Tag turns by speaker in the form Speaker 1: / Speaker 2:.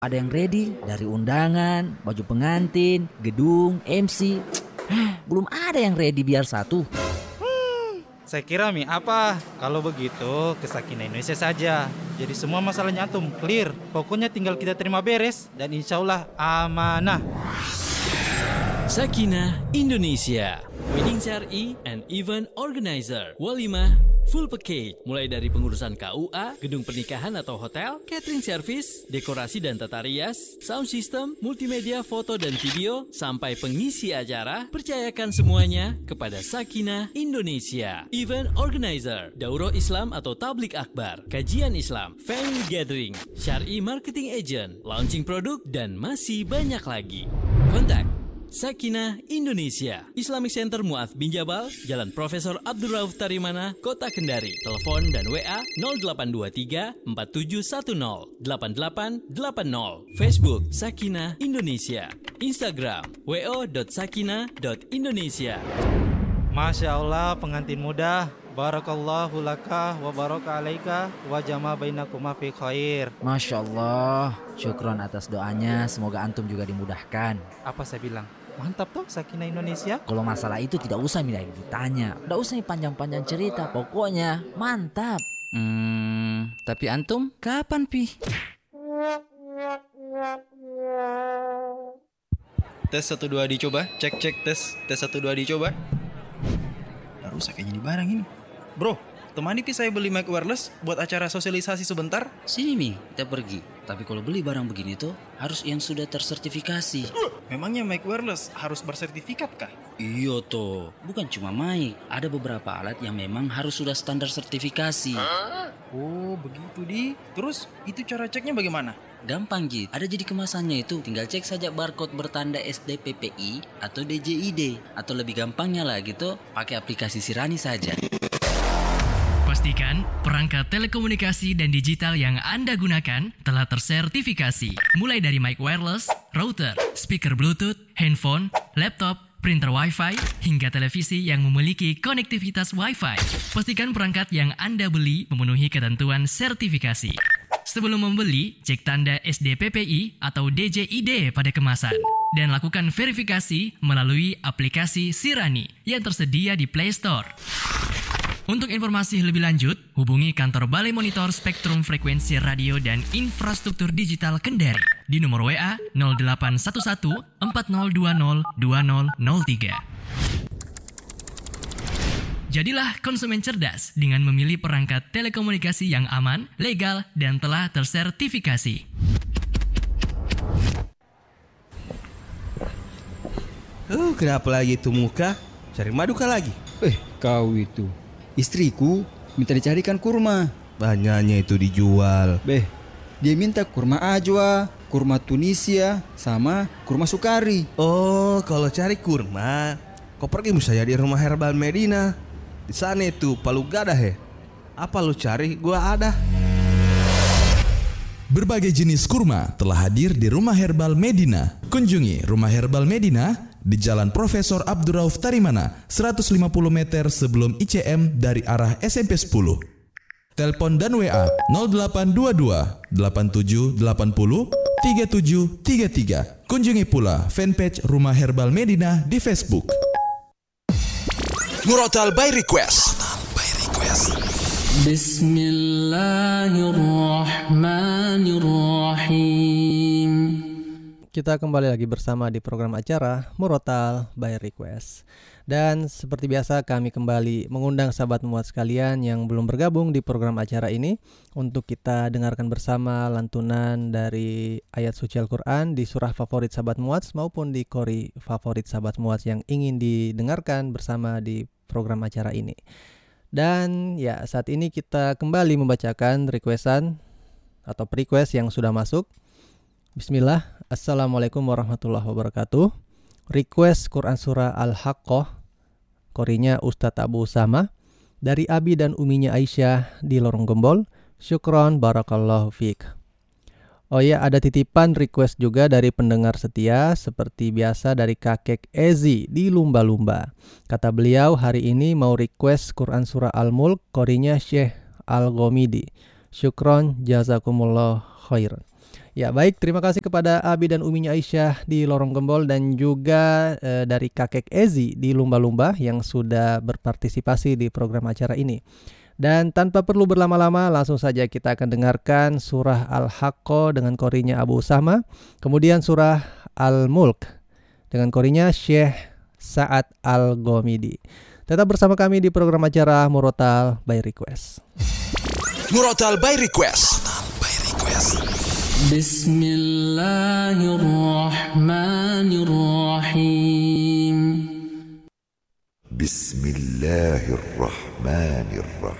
Speaker 1: Ada yang ready dari undangan, baju pengantin, gedung, MC. Belum ada yang ready biar satu.
Speaker 2: Saya kira apa? Kalau begitu ke Sakinah Indonesia saja. Jadi semua masalahnya antum clear. Pokoknya tinggal kita terima beres dan insya Allah amanah.
Speaker 3: Sakinah Indonesia, Wedding Syar'i and Event Organizer, Walimah, full package, mulai dari pengurusan KUA, gedung pernikahan atau hotel, catering service, dekorasi dan tata rias, sound system, multimedia foto dan video, sampai pengisi acara. Percayakan semuanya kepada Sakinah Indonesia. Event Organizer, Daurah Islam atau Tablik Akbar, kajian Islam, family gathering, Syar'i marketing agent, launching produk, dan masih banyak lagi. Kontak Sakinah Indonesia, Islamic Center Mu'adz bin Jabal, Jalan Profesor Abdul Rauf Tarimana, Kota Kendari. Telepon dan WA 0823 4710 8880. Facebook Sakinah Indonesia. Instagram wo.sakinah.indonesia.
Speaker 2: Masya Allah pengantin muda. Barakallahu laka wa baraka alaika wa jama bainakuma fi khair.
Speaker 1: Masya Allah, syukron atas doanya. Semoga antum juga dimudahkan.
Speaker 2: Apa saya bilang? Mantap toh Sakinah Indonesia.
Speaker 1: Kalau masalah itu tidak usah ditanya, tidak usah panjang-panjang cerita. Pokoknya mantap.
Speaker 4: Tapi antum kapan pi?
Speaker 5: Tes 1 2 dicoba. Cek tes 1 2 dicoba. Gak rusak kayaknya di barang ini. Bro, temani pi saya beli mic wireless buat acara sosialisasi sebentar.
Speaker 4: Sini Mi, kita pergi. Tapi kalau beli barang begini tuh harus yang sudah tersertifikasi.
Speaker 5: Memangnya mic wireless harus bersertifikat kah?
Speaker 4: Iya toh, bukan cuma mic. Ada beberapa alat yang memang harus sudah standar sertifikasi.
Speaker 5: Oh begitu di. Terus itu cara ceknya bagaimana?
Speaker 4: Gampang Jit, ada jadi kemasannya itu. Tinggal cek saja barcode bertanda SDPPI atau DJID. Atau lebih gampangnya lagi tuh pakai aplikasi Sirani saja.
Speaker 6: Pastikan perangkat telekomunikasi dan digital yang Anda gunakan telah tersertifikasi. Mulai dari mic wireless, router, speaker Bluetooth, handphone, laptop, printer Wi-Fi, hingga televisi yang memiliki konektivitas Wi-Fi. Pastikan perangkat yang Anda beli memenuhi ketentuan sertifikasi. Sebelum membeli, cek tanda SDPPI atau DJID pada kemasan. Dan lakukan verifikasi melalui aplikasi Sirani yang tersedia di Play Store. Untuk informasi lebih lanjut, hubungi kantor Balai Monitor Spektrum Frekuensi Radio dan Infrastruktur Digital Kendari di nomor WA 0811 4020 2003. Jadilah konsumen cerdas dengan memilih perangkat telekomunikasi yang aman, legal, dan telah tersertifikasi.
Speaker 7: Kenapa lagi itu muka? Cari madu kah lagi?
Speaker 8: Kau itu istriku minta dicarikan kurma.
Speaker 7: Banyaknya itu dijual.
Speaker 8: Dia minta kurma ajwa, kurma Tunisia, sama kurma sukari.
Speaker 7: Oh, kalau cari kurma, kau pergi misalnya di rumah herbal Medina. Di sana itu palu gada he. Apa lu cari? Gua ada.
Speaker 9: Berbagai jenis kurma telah hadir di Rumah Herbal Medina. Kunjungi Rumah Herbal Medina di Jalan Profesor Abdul Rauf Tarimana, 150 meter sebelum ICM dari arah SMP 10. Telepon dan WA 0822 8780 3733. Kunjungi pula fanpage Rumah Herbal Medina di Facebook.
Speaker 10: Murotal by Request.
Speaker 11: Bismillahirrahmanirrahim. Kita kembali lagi bersama di program acara Murotal by Request. Dan seperti biasa kami kembali mengundang sahabat Mu'adz sekalian yang belum bergabung di program acara ini untuk kita dengarkan bersama lantunan dari ayat suci Al-Quran di surah favorit sahabat Mu'adz maupun di qori favorit sahabat Mu'adz yang ingin didengarkan bersama di program acara ini. Dan ya, saat ini kita kembali membacakan requestan atau request yang sudah masuk. Bismillah. Assalamualaikum warahmatullahi wabarakatuh. Request Quran Surah Al-Haqqah, qorinya Ustadz Abu Usama, dari Abi dan Uminya Aisyah di Lorong Gembol. Syukron barakallahu fiik. Oh ya, ada titipan request juga dari pendengar setia seperti biasa dari kakek Ezi di Lumba-Lumba. Kata beliau hari ini mau request Quran Surah Al-Mulk qorinya Syekh Al-Ghamidi. Syukron jazakumullah khairan. Ya baik, terima kasih kepada Abi dan Uminya Aisyah di Lorong Gembol dan juga dari kakek Ezi di Lumba-Lumba yang sudah berpartisipasi di program acara ini. Dan tanpa perlu berlama-lama langsung saja kita akan dengarkan surah Al-Haqqah dengan korinya Abu Usama, kemudian surah Al-Mulk dengan korinya Syekh Sa'ad Al-Ghamidi. Tetap bersama kami di program acara Murotal by Request.
Speaker 9: Murotal by Request.
Speaker 10: Bismillahirrahmanirrahim. Bismillahirrahmanirrahim.